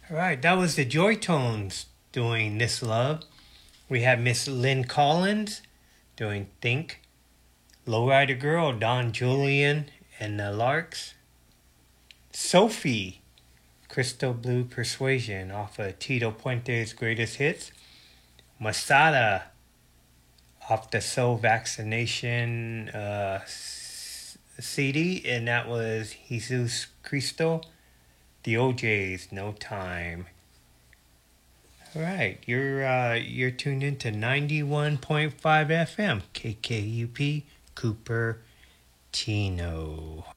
All right, that was the Joy Tones doing This Love. We had Miss Lynn Collins doing Think. Lowrider Girl, Don Julian and the Larks. Sophie, Crystal Blue Persuasion off of Tito Puente's Greatest Hits. Masada off the Soul Vaccination CD, and that was Jesus Cristo. The OJ's No Time. All right, you're tuned into 91.5 FM KKUP Cooper Tino.